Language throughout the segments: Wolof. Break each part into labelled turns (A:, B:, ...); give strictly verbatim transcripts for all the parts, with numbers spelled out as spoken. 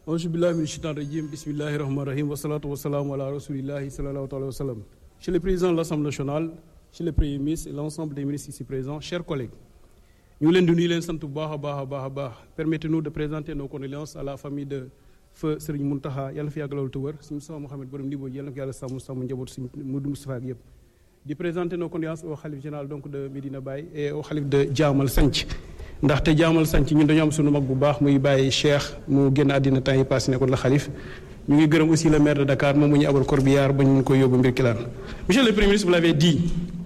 A: Auzu billahi minash shaitanir rajim, bismillahir rahmanir rahim, wa salatu wa salamu ala rasulillahi sallallahu alayhi wa sallam. Monsieur le Président de l'Assemblée nationale, Monsieur le Premier ministre et l'ensemble des ministres ici présents, chers collègues, ñu leen di nuyu leen sant bu baax a baax a baax a baax. Permettez-nous de présenter nos condoléances à la famille de feu Serigne Mountakha yàlla na fi yàgg loolu te wër, Serigne Moustapha Mohamed borom Ndibo yàlla na fi yàlla sàmm sàmm njaboot Serigne Modou Moustapha ak yëpp. Di présenter nos condoléances au khalife général donc de Medina Baye et au khalife de Jaamal Sanc ndaxte Jaamal Sanc ñun dañoo am sunu mag bu baax muy Baye Cheikh mu génn àddina temps yi passé nekkoon la xalif. ñu ngi gërëm aussi le maire de Dakar moom mu ñu abal corbillard ba ñu mun koy yóbbu mbir kilaan. Monsieur le Premier ministre, vous l'avez dit,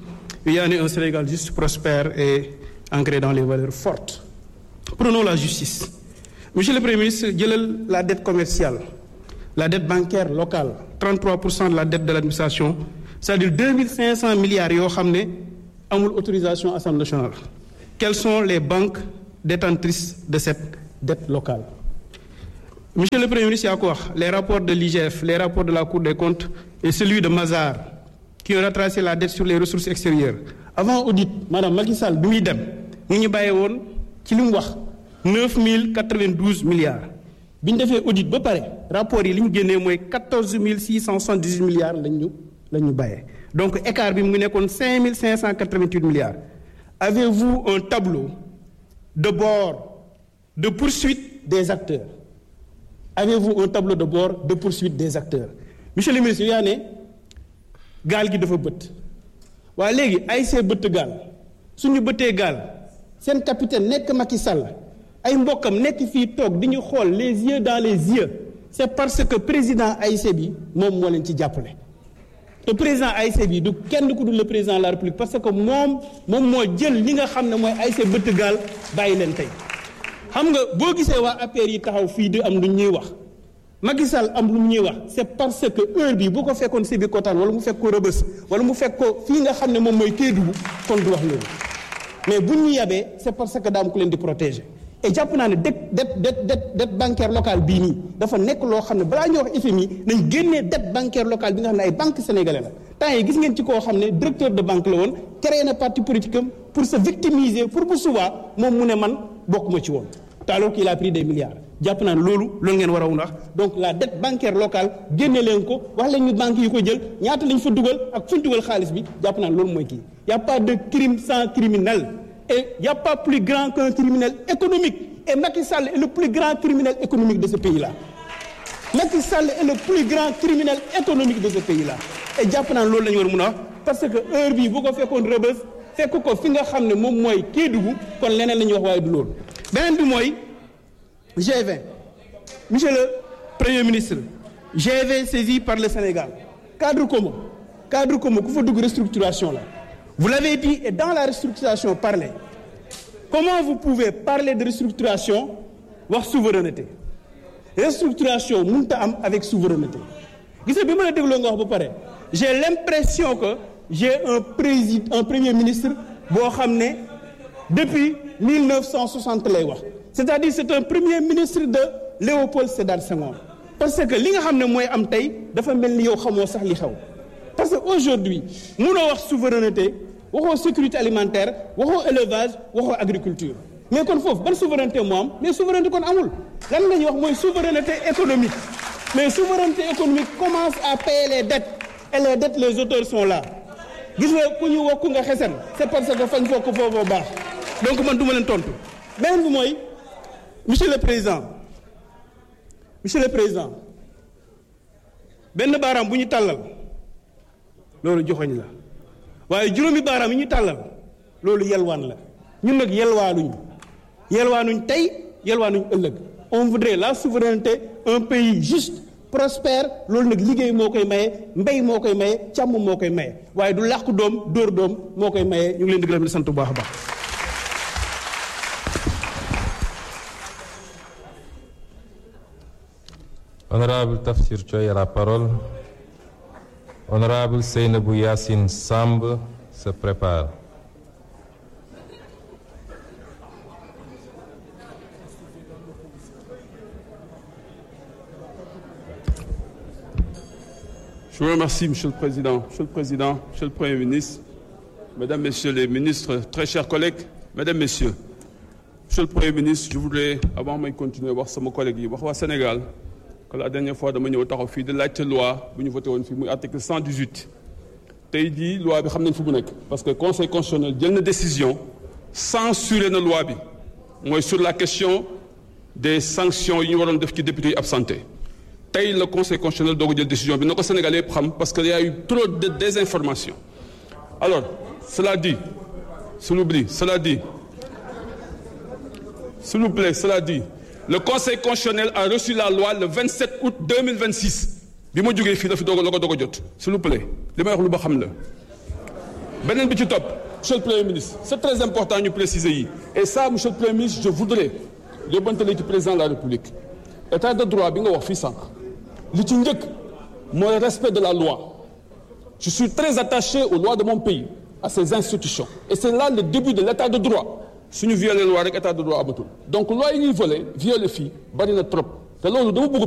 A: il y a un Sénégal juste, prospère et ancré dans les valeurs fortes. Prenons la justice. Monsieur le Premier ministre, jëlal la dette commerciale, la dette bancaire locale, trente-trois pour cent de la dette de l'administration, c'est-à-dire deux mille cinq cents milliards yoo xam ne amul autorisation Assemblée nationale. Quelles sont les banques détentrices de cette dette locale? Monsieur le Premier ministre, il y a quoi? Les rapports de l'I G F, les rapports de la Cour des comptes et celui de Mazars qui ont retracé la dette sur les ressources extérieures. Avant audit, Madame Macky Sall bi muy dem mu ñu bàyyee woon ci li mu wax neuf mille quatre-vingt-douze milliards. bi ñu defee audit ba pare rapport yi li ñu génnee mooy quatorze mille six cent soixante-dix-huit milliards lañ ñu lañ ñu bàyyee. Donc écart bi mu ngi nekkoon cinq mille cinq cent quatre-vingt-huit milliards. Avez-vous un tableau de bord de poursuite des acteurs? Avez-vous un tableau de bord de poursuite des acteurs? Monsieur le ministre, yaa ne gaal gi dafa bët waaye léegi ay see bëtt gaal suñu bëttee gaal seen capitaine nekk Macky Sall ay mbokkam nekk fii toog di ñu xool les yeux dans les yeux, c'est parce que président A I C bi moom moo leen ci jàppale. te président A I C bi du kenn ku dul le président de la République parce que moom moom moo jël li nga xam ne mooy A I C bëtt gaal bàyyi leen tey. xam nga boo gisee waa A P R yi taxaw fii di am lu ñuy wax Macky Sall am lu ñuy wax c'est parce que heure bi bu ko fekkoon Sébikotane wala mu fekk ko Rebeuss wala mu fekk ko fii nga xam ne moom mooy Kédougou kon du wax loolu mais bu ñu yabee c'est parce que daa am ku leen di protéger. et jàpp naa ne dette dette dette dette bancaire locale bii nii dafa nekk loo xam ne balaa ñuy wax F M I nañ génnee dette bancaire locale bi nga xam ne ay banque sénégalais la. temps yi gis ngeen ci koo xam ne directeur de banque la woon créé na parti politique am pour se victimiser pour bu subaa moom mu ne man bokkuma ci woon alors qu'il a pris des milliards. jàpp naa ne loolu loolu ngeen war a wax donc la dette bancaire locale génne leen ko wax leen ñu banques yi ko jël ñaata lañ fa dugal ak fu ñu dugal xaalis bi jàpp naa ne loolu mooy kii. y a pas de crime sans criminel et y a pas plus grand qu'un criminel économique et Macky Sall est le plus grand criminel économique de ce pays-là. Macky Sall est le plus grand criminel économique de ce pays-là et jàpp naa ne loolu la ñu war a mun a wax parce que heure bii bu ko fekkoon Rebeuss fekk ko fi nga xam ne moom mooy Kédougou kon leneen la ñuy wax waaye du loolu. beneen bi mooy G vingt. Monsieur le Premier ministre, G vingt saisi par le Sénégal. Cadre commun. Cadre commun, il faut une restructuration là. Vous l'avez dit, et dans la restructuration, parlez. Comment vous pouvez parler de restructuration avec souveraineté? Restructuration, avec souveraineté. J'ai l'impression que j'ai un, président, un Premier ministre depuis mille neuf cent soixante. C'est-à-dire c'est un Premier ministre de Léopold Sédar Senghor. Parce que li nga xam ne mooy am tey dafa mel ni yow xamoo sax li xew parce que aujourd'hui mënoo wax souveraineté waxoo sécurité alimentaire waxoo élevage waxoo agriculture mais kon foofu ban souveraineté moo am mais souveraineté kon amul lan la ñuy wax mooy souveraineté économique mais souveraineté économique commence à payer les dettes et les dettes les auteurs sont là gis nga ku ñu wokku nga xesen c'est parce que fañ fokk foofoo baax donc man du ma leen tontu beneen bi mooy monsieur le président Monsieur le Président, benn baaraam bu ñu tàllal loolu joxoñ la waaye juróomi baaraam yi ñu tàllal loolu yelwaan la ñun nag yelwaanuñ yelwaanuñ tey yelwaanuñ ëllëg on voudrait la souveraineté un pays juste prospère loolu nag liggéey moo koy maye mbéy moo koy maye càmm moo koy maye waaye du làqu doom dóor doom moo koy maye ñu ngi leen di gërëm di sant bu baax a baax.
B: Honorable Tafsir Choy a la parole. Honorable Seynabou Yassine Samb se prépare.
C: Je vous remercie, Monsieur le Président, Monsieur le Président, Monsieur le Premier ministre, Mesdames, Messieurs les ministres, très chers collègues, Mesdames, Messieurs. Monsieur le Premier ministre, je voudrais, avant de continuer, voir mon collègue, voir au Sénégal, que la dernière fois dama ñëw taxaw fii di laajte loi bu ñu voté woon fii muy article cent dix-huit tey jii loi bi xam nañ fu mu nekk parce que conseil constitutionnel jël na décision censuré na loi bi mooy sur la question des sanctions yi ñu waroon def ci député yi absenté tey le conseil constitutionnel doog a jël décision bi na ko Sénégalais yëpp xam parce que y a eu trop de désinformation. Alors cela dit s'il vous plaît cela dit s'il vous plaît cela dit le conseil constitutionnel a reçu la loi le vingt-sept août deux mille vingt-six bi ma jógee fii la fi doog a la ko doog a jot s'il vous plaît li may wax lu ba xam la beneen bi ci topp monsieur le premier ministre c'est très important ñu préciser yi et ça monsieur le premier ministre je voudrais yóbbantale ci président de la république état de droit bi nga wax fii sànq li ci njëkk mooy respect de la loi je suis très attaché aux lois de mon pays à ses institutions et c'est là le début de l'état de droit suñu violer loi rek état de droit amatul donc loi yi ñuy voler violer fii bari na trop te loolu dama bëgg